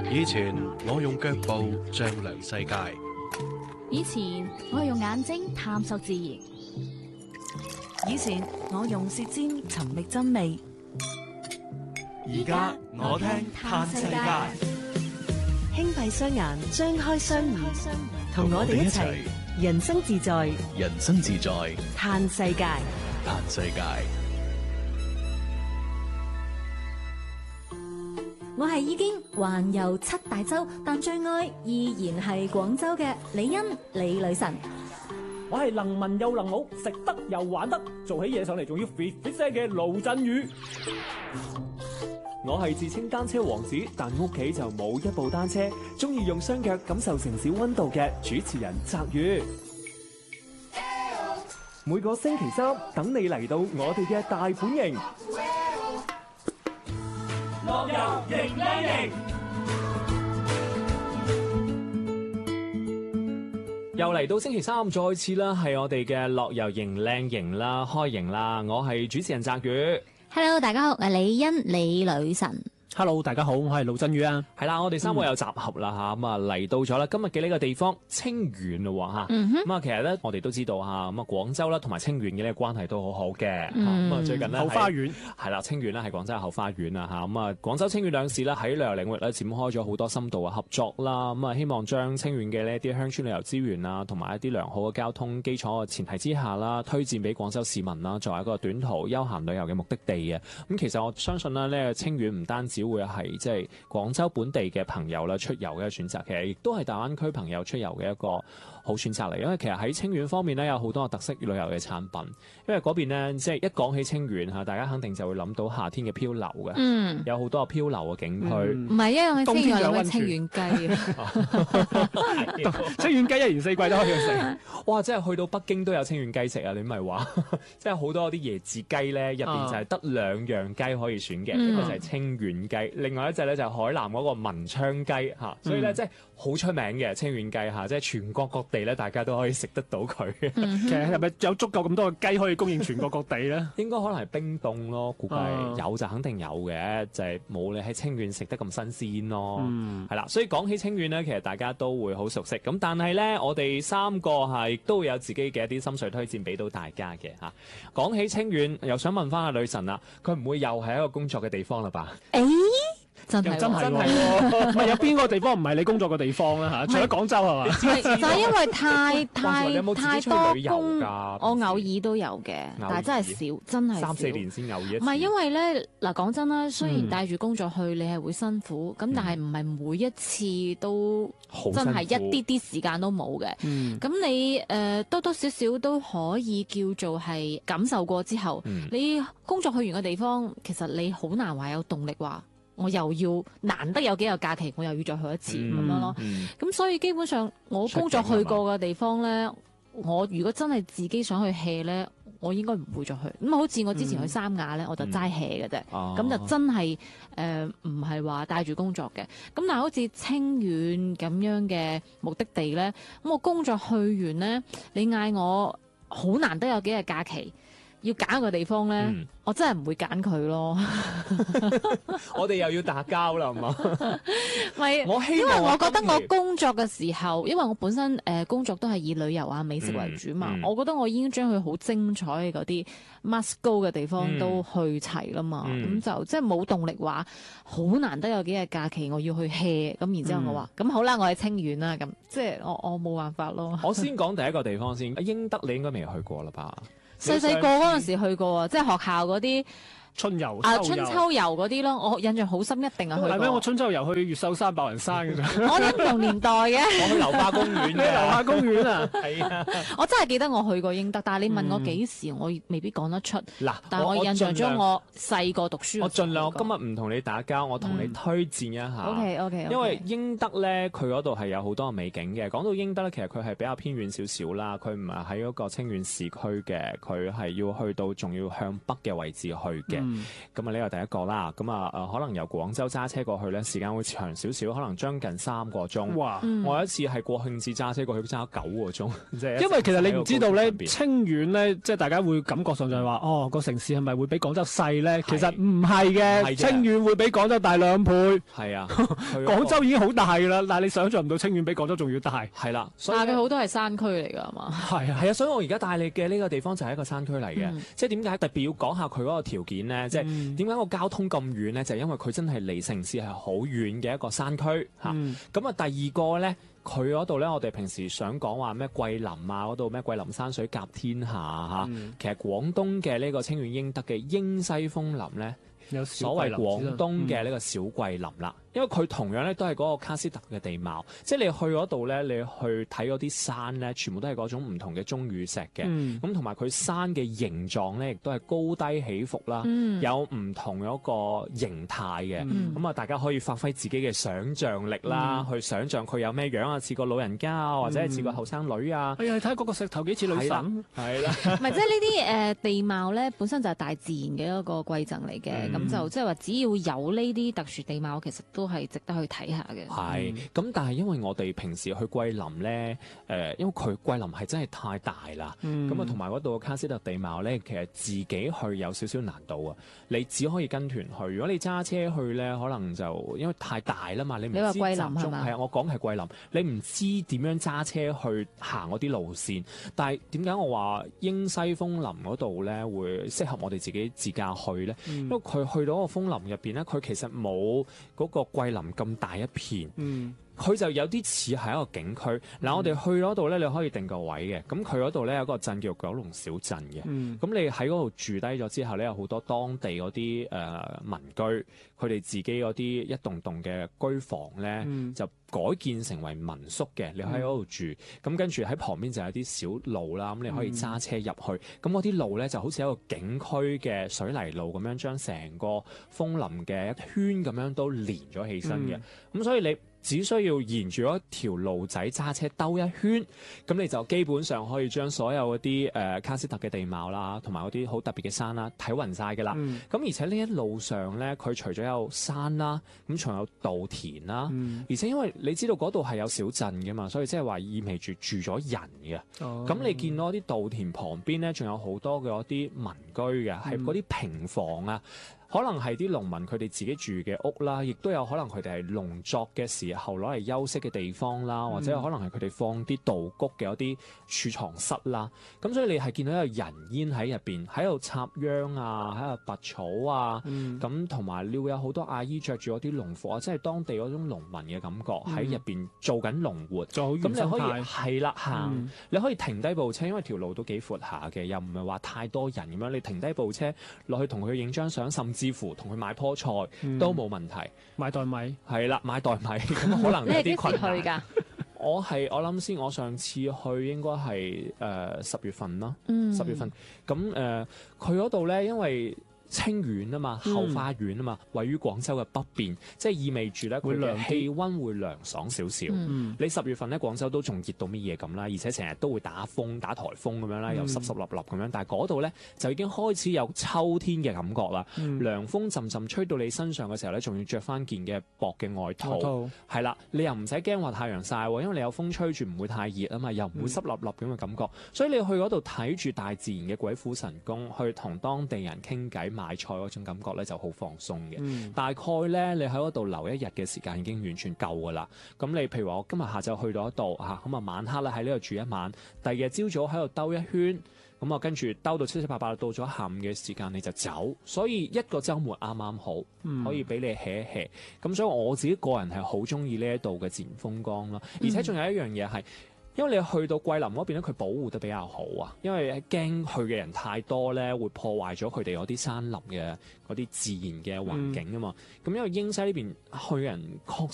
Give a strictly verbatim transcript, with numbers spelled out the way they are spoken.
以前我用腳步丈量世界， 以前我用眼睛探索自然， 以前我用舌尖尋覓真味， 而家我聽嘆世界， 輕閉雙眼，張開雙耳，同我哋一齊人生自在， 人生自在嘆世界， 嘆世界。 我係已經環遊七大洲，但最愛依然係廣州嘅李欣李女神。 我係能文又能武，食得又玩得，做起嘢上嚟仲要 fit fit 聲嘅盧振宇。我係自稱單車王子，但屋企就冇一部單車，中意用雙腳感受城市溫度嘅主持人澤宇。每個星期三等你嚟到我哋嘅大本營，樂遊型靚型。又嚟到星期三，再次啦，係我哋嘅樂遊型靚型啦，開營啦！我係主持人澤宇。 Hello， 大家好，我係李欣李女神。 Hello， 大家好，我係盧振宇啊。係啦，我哋三個有集合啦吓，咁啊嚟到咗啦，今日嘅呢個地方清遠咯吓。咁啊、嗯，其實咧我哋都知道吓，咁啊廣州啦同埋清遠嘅呢個關係都好好嘅。咁、嗯、啊最近咧後花園係啦，清遠咧係廣州嘅後花園啊吓。咁啊廣州清遠兩市咧喺旅遊領域咧展開咗好多深度嘅合作啦。咁啊希望將清遠嘅呢一啲鄉村旅遊資源啊，同埋一啲良好嘅交通基礎嘅前提之下啦，推薦俾廣州市民啦，作為一個短途休閒旅遊嘅目的地嘅。咁其實我相信咧呢個清遠唔單止會係即係廣州本地嘅朋友啦出遊嘅一個選擇，其實亦都係大灣區朋友出遊嘅一個好選擇嚟。因為其實喺清遠方面咧有好多特色旅遊嘅產品，因為嗰邊咧即係一講起清遠嚇，大家肯定就會諗到夏天嘅漂流嘅，嗯，有好多漂流嘅景區。唔係、 嗯，因為清遠有咩清遠雞啊？ 清遠雞一年四季都可以食。 哇！即係去到北京都有清遠雞食啊！你咪話，即係好多啲椰子雞咧，入邊就係得兩樣雞可以選嘅，嗯、一個就係清遠雞，另外一隻咧就係海南嗰個文昌雞嚇，所以咧即係好出名嘅清遠雞嚇，即係全國各地咧大家都可以食得到佢。 嗯、其實係咪有足夠咁多嘅雞可以供應全國各地咧？ 應該可能係冰凍咯，估計有就肯定有嘅，就係、是、冇你喺清遠食得咁新鮮咯。係啦、嗯，所以講起清遠咧，其實大家都會好熟悉。咁但係咧，我哋三個係都會有自己嘅一啲心水推薦俾到大家嘅嚇。講起清遠，又想問翻阿女神啦，佢唔會又係一個工作嘅地方啦吧？ 誒、欸。真係真係喎，唔係有邊個地方唔係你工作嘅地方咧嚇？除咗廣州係嘛？ 就係因為太太你有冇太多工，我偶爾都有嘅，但係真係少，真係少。 三四年先偶爾一次。 唔係因為咧嗱，講真啦，雖然帶住工作去，你係會辛苦，咁、嗯、但係唔係每一次都真係一啲啲時間都冇嘅。咁、嗯、你誒、呃、多多少少都可以叫做係感受過之後，嗯、你工作去完嘅地方，其實你好難話有動力話。我又要難得有幾日假期，我又要再去一次咁、嗯、樣咯。咁、嗯、所以基本上我工作去過嘅地方咧，我如果真係自己想去 hea 咧，我應該唔會再去。咁好似我之前去三亞咧，嗯、我就齋 hea 嘅啫。咁、嗯、就真係誒唔係話帶住工作嘅。咁但係好似清遠咁樣嘅目的地咧，咁我工作去完咧，你嗌我好難得有幾日假期。要揀一個地方咧，嗯、我真係唔會揀佢咯。 我哋又要打交啦，係嘛？ 係，我希望因為我覺得我工作嘅時候，因為我本身誒、呃、工作都係以旅遊啊、美食為主嘛，嗯嗯、我覺得我已經將佢好精彩嘅嗰啲 must go 嘅地方都去齊啦嘛。咁、嗯、就即係冇動力話好難得有幾日假期，我要去 hea。咁然之後我話咁、嗯、好啦，我係清遠啦。咁即係我我冇辦法咯。 我先講第一個地方先，英德你應該未去過啦吧？ 細細個嗰陣時去過啊，即係學校嗰啲春遊啊，春秋遊嗰啲咯，我印象好深，一定係去過。係咩？ 我春秋遊去越秀山、白雲山嘅啫。 我哋唔同年代嘅。 我去流花公園嘅。 流花公園啊，係啊。 我真係記得我去過英德，但係你問我幾時，我未必講得出。嗱，但係我印象中我細個讀書。 我盡量，我今日唔同你打交，我同你推薦一下。 O K O K。 因為英德咧，佢嗰度係有好多美景嘅。講到英德咧，其實佢係比較偏遠少少啦，佢唔係喺嗰個清遠市區嘅，佢係要去到仲要向北嘅位置去嘅。 咁啊呢個第一個啦。咁啊誒可能由廣州揸車過去咧，時間會長少少，可能將近三個鐘。哇！我有一次係國慶節揸車過去揸九個鐘，即係因為其實你唔知道咧，清遠咧，即係大家會感覺上就係話，哦個城市係咪會比廣州細咧？其實唔係嘅，清遠會比廣州大兩倍。係啊，廣州已經好大㗎啦，但係你想象唔到清遠比廣州仲要大。係啦， 但係佢好多係山區嚟㗎嘛。 係啊，係啊，所以我而家帶你嘅呢個地方就係一個山區嚟嘅。嗯、即係點解特別要講下佢嗰個條件咧？嗯、即係點解個交通咁遠咧？就係、是、因為佢真係離城市係好遠嘅一個山區嚇。咁啊，第二個咧。佢嗰度咧，我哋平時想講話咩桂林啊，嗰度咩桂林山水甲天下嚇，嗯、其實廣東嘅呢個清遠英德嘅英西楓林咧，有所謂廣東嘅呢個小桂林啦。嗯、因為佢同樣咧都係嗰個喀斯特嘅地貌，即係你去嗰度咧，你去睇嗰啲山咧，全部都係嗰種唔同嘅鐘乳石嘅，咁同埋佢山嘅形狀咧，亦都係高低起伏啦，嗯、有唔同嗰個形態嘅，咁啊、嗯、大家可以發揮自己嘅想像力啦，嗯、去想像佢有咩樣啊，似個老人家啊，或者係似個後生女啊，哎呀，睇嗰個石頭幾似女神，係啦，唔係即係呢啲誒地貌咧，本身就係大自然嘅一個饋贈嚟嘅，咁、嗯、就即係話只要有呢啲特殊地貌，其實都係值得去睇下嘅。 係，咁、嗯、但係因為我哋平時去桂林咧，誒、呃，因為佢桂林係真係太大啦，咁啊同埋嗰度喀斯特地貌咧，其實自己去有少少難度啊。你只可以跟團去，如果你揸車去咧，可能就因為太大啦嘛，你唔知集中。你話桂林係嘛？係啊，我講係桂林，你唔知點樣揸車去行嗰啲路線。但係點解我話英西楓林嗰度咧會適合我哋自己自駕去咧？嗯、因為佢去到個楓林入邊咧，佢其實冇嗰個桂林咁大一片。嗯佢就有啲似係一個景區。嗱、嗯，我哋去嗰度咧，你可以定個位嘅。咁佢嗰度咧有個鎮叫九龍小鎮嘅。咁、嗯、你喺嗰度住低咗之後咧，有好多當地嗰啲誒民居，佢哋自己嗰啲一棟棟嘅居房咧，嗯、就改建成為民宿嘅。你喺嗰度住，咁、嗯、跟住喺旁邊就有啲小路啦。咁你可以揸車入去。咁嗰啲路咧就好似一個景區嘅水泥路咁樣，將成個楓林嘅一圈咁樣都連咗起身嘅。咁、嗯、所以你只需要沿住一條路仔揸車兜一圈，咁你就基本上可以將所有嗰啲誒喀斯特嘅地貌啦，同埋嗰啲好特別嘅山啦睇勻晒㗎啦。咁、嗯、而且呢一路上咧，佢除咗有山啦，咁仲有稻田啦，嗯、而且因為你知道嗰度係有小鎮㗎嘛，所以即係話意味住住咗人嘅。咁、哦、你見到啲稻田旁邊咧，仲有好多嘅嗰啲民居嘅，係嗰啲平房啊。可能係啲農民佢哋自己住嘅屋啦，亦都有可能佢哋係農作嘅時候攞嚟休息嘅地方啦，嗯、或者可能係佢哋放啲稻穀嘅一啲儲藏室啦。咁所以你係見到有人煙喺入邊，喺度插秧啊，喺度拔草啊。咁同埋你會有好多阿姨着住嗰啲農服啊，即係當地嗰種農民嘅感覺喺入邊做緊農活。咁、嗯、你可以係啦行，嗯、你可以停低部車，因為條路都幾闊下嘅，又唔係話太多人咁樣。你停低部車落去同佢影張相，甚至乎同佢買棵菜、嗯、都冇問題。買袋米係啦，買袋米咁可能有啲困難。你係幾時去㗎？我係我諗先，我上次去應該係誒十月份啦，嗯、十月份咁誒，佢嗰度咧，因為清遠啊嘛，後花園啊嘛，嗯、位於廣州嘅北邊，即係意味住咧佢嘅氣温會涼爽少少。嗯、你十月份咧，廣州都仲熱到乜嘢咁啦，而且成日都會打風、打颱風咁樣啦，又濕濕立立咁樣。但係嗰度咧就已經開始有秋天嘅感覺啦。嗯、涼風陣陣吹到你身上嘅時候咧，仲要着翻件嘅薄嘅外套。係啦套，你又唔使驚話太陽曬喎，因為你有風吹住，唔會太熱啊嘛，又唔會濕立立咁嘅感覺。嗯、所以你去嗰度睇住大自然嘅鬼斧神工，去同當地人傾偈。買菜嗰種感覺咧就好放鬆嘅，嗯、大概咧你喺嗰度留一日嘅時間已經完全夠噶啦。咁你譬如話我今日下晝去到一度嚇，咁啊晚黑咧喺呢度住一晚，第二日朝早喺度兜一圈，咁啊跟住兜到七七八八到咗下午嘅時間你就走，所以一個週末啱啱好，嗯、可以俾你 hea 一 hea。咁所以我自己個人係好中意呢一度嘅自然風光啦，而且仲有一樣嘢係。因為你去到桂林嗰邊咧，佢保護得比較好啊，因為驚去嘅人太多咧，會破壞咗佢哋嗰啲山林嘅嗰啲自然嘅環境啊嘛。咁、嗯、因為英西呢邊去人確